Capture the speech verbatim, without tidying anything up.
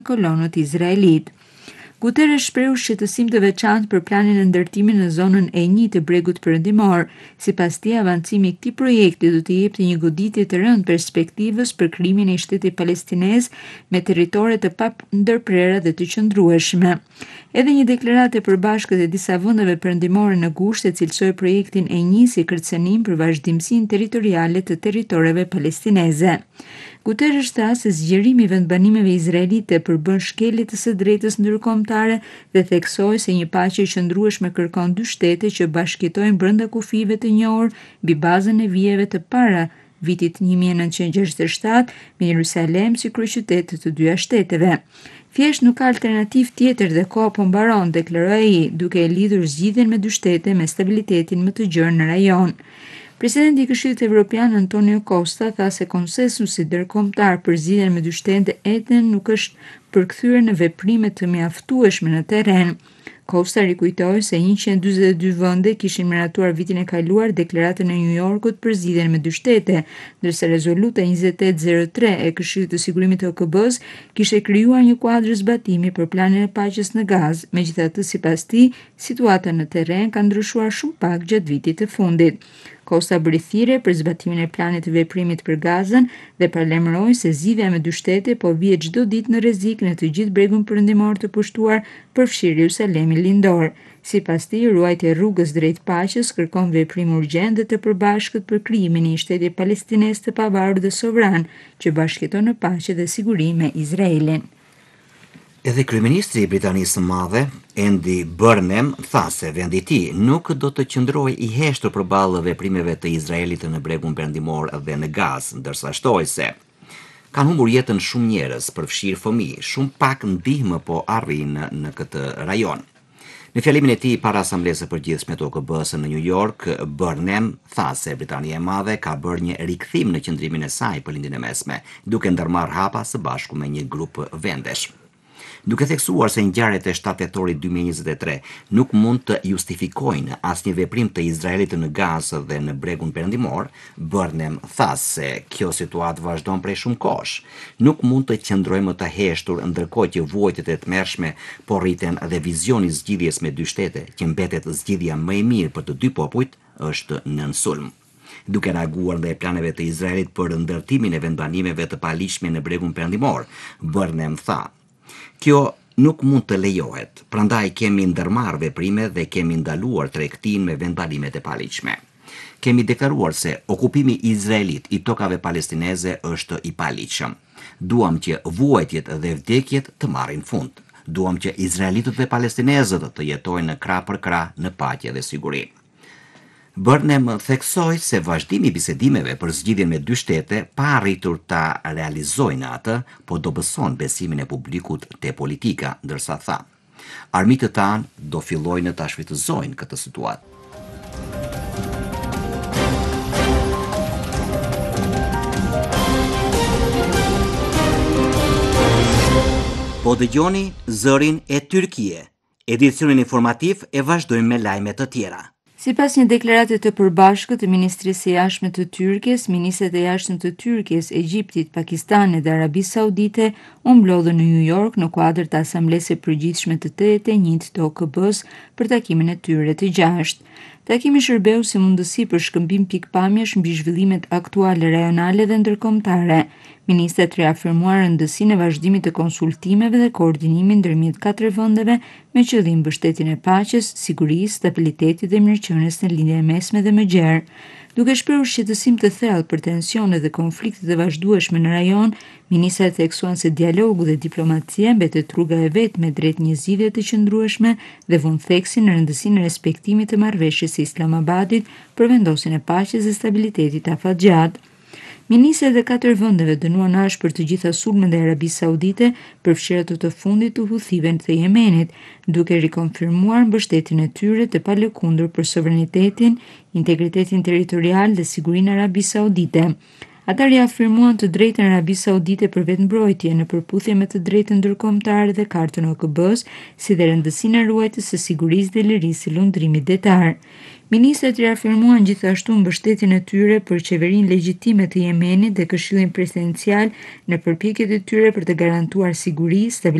kolonët izraelit. Guterres shprehu shqetësim të veçantë për planin e ndërtimit në zonën e një të bregut perëndimor. Sipas tij, avancimi i këtij projekti do të jepte një goditje të rëndë perspektivës për krijimin e një shteti palestinez me territore të pandërprera dhe të qëndrueshme. Edhe një deklaratë e përbashkët e disa vendeve perëndimore në gusht e cilësoi projektin e një si kërcënim për vazhdimsinë territoriale të territoreve palestineze. Guterres tha se zgjerimi i vendbanimeve izraelite përbën shkelje të së drejtës ndërkombëtare dhe theksoi se një paqe e qëndrueshme kërkon dy shtete që bashkëjetojnë brenda kufive të njohur mbi bazën e vijeve të para vitit një mijë e nëntëqind e gjashtëdhjetë e shtatë me Jerusalem si kryeqytet të dyja shteteve. Thjesht nuk ka alternativë tjetër dhe koha po mbaron, deklaroi ai, duke e lidhur zgjidhjen me dy shtete me stabilitetin më të gjerë në rajon. Presidenti i Këshillit Evropian Antonio Costa tha se konsensusi ndërkombëtar për zgjidhjen me dy shtete etjen nuk është përkthyer në veprime të mjaftueshme në terren. Costa rikujtoi se njëqind e dyzet e dy vende kishin miratuar vitin e kaluar deklaratën e New Yorkut për zgjidhjen me dy shtete, ndërsa rezoluta njëzet e tetë zero tre e Këshillit të Sigurimit të O K B-s kishte krijuar një kuadër zbatimi për planin e paqes në Gazë. Megjithatë, sipas tij, situata në terren ka ndryshuar shumë pak gjatë vitit të fundit. Costa bëri thirrje për zbatimin e planit të veprimit për Gazën dhe paralajmëroi se zgjidhja me dy shtete po vihet çdo ditë në rrezik në të gjithë bregun perëndimor të pushtuar, përfshirë Jerusalemin lindor. Sipas tij, ruajtja e rrugës drejt paqes kërkon veprim urgjent dhe të përbashkët për krijimin e një shteti palestinez të pavarur dhe sovran që bashkëjeton në paqe dhe siguri me Izraelin. Edhe kryeministri i Britanisë së Madhe, Andy Burnham, tha se vendi i tij nuk do të qëndrojë i heshtur përballë veprimeve të Izraelit në bregun perëndimor dhe në Gazë, ndërsa shtoi se kanë humbur jetën shumë njerëz, përfshirë fëmijë, shumë pak ndihmë po arrin në këtë rajon. Në fjalimin e tij para Asamblesë së Përgjithshme të O K B-s në New York, Burnham tha se Britania e Madhe ka bërë një rikthim në qëndrimin e saj për lindjen e mesme, duke ndërmarrë hapa së bashku me një grup vendesh. Duke theksuar se ngjarjet e shtatë tetorit dy mijë e njëzet e tre nuk mund të justifikojnë asnjë veprim të Izraelit në Gazë dhe në bregun perëndimor, Burnham tha se kjo situatë vazhdon prej shumë kohësh. Nuk mund të qëndrojmë të heshtur ndërkohë që vuajtjet e tmerrshme po rriten dhe vizioni i zgjidhjes me dy shtete, që mbetet zgjidhja më e mirë për të dy popujt, është nën sulm. Duke reaguar ndaj planeve të Izraelit për ndërtimin e vendbanimeve të paligjshme në bregun perëndimor, Burnham tha: "Kjo nuk mund të lejohet, prandaj kemi ndërmarrë veprime dhe kemi ndaluar tregtinë me vendbanimet e paligjshme. Kemi deklaruar se okupimi izraelit i tokave palestineze është i paligjshëm. Duam që vuajtjet dhe vdekjet të marrin fund. Duam që izraelitët dhe palestinezët të jetojnë në krah për krah në paqe dhe siguri." Burnham theksoi se vazhdimi i bisedimeve për zgjidhjen me dy shtete pa arritur ta realizojnë atë, po dobëson besimin e publikut te politika, ndërsa tha: "Armiqtë tanë do fillojnë ta shfrytëzojnë këtë situatë." Po dëgjoni Zërin e Tyrkie. Edicionin informativ e vazhdojmë me lajme të tjera. Sipas një deklarate të përbashkët të Ministrisë së Jashtme të Tyrkisë, ministrat e jashtëm të Tyrkisë, Egjiptit, Pakistanit dhe Arabisë Saudite u mblodhën në New York në kuadër të Asamblesë së Përgjithshme të tetëdhjetë e njëjtë të O K B-s për takimin e tyre të gjashtë. Takimi shërbeu si mundësi për shkëmbim pikpamjesh mbi zhvillimet aktuale rajonale dhe ndërkombëtare. Ministrat reafirmuan rëndësinë e vazhdimit të konsultimeve dhe koordinimit ndërmjet katër vendeve me qëllim mbështetjen e paqes, sigurisë, stabilitetit dhe mirëqenies në lindjen e mesme dhe më gjerë. Duke shprehur shqetësim të thellë për tensionet dhe konfliktet e vazhdueshme në rajon, ministrat theksuan se dialogu dhe diplomacia mbetet rruga e vetme drejt një zgjidhje të qëndrueshme dhe vënë theksin në rëndësinë e respektimit të marrëveshjes së Islamabadit për vendosjen e paqes dhe stabilitetit afatgjat. Ministrat e katër vendeve dënuan ashpër të gjitha sulmet e Arabisë Saudite, përfshirë ato të fundit të Huthive të Yemenit, duke rikonfirmuar mbështetjen e tyre të palëkundur për sovranitetin, integritetin territorial dhe sigurinë e Arabisë Saudite. Ata riafirmuan të drejtën e Arabisë Saudite për vetëmbrojtje në përputhje me të drejtën ndërkombëtare dhe Kartën O K B-s, si dhe rëndësinë e ruajtjes së sigurisë dhe lirisë së lundrimit detar. Ministrat riafirmuan gjithashtu mbështetjen e tyre për qeverinë legjitime të Yemenit dhe Këshillin Presidencial në përpjekjet e tyre për të garantuar siguri, stabilitet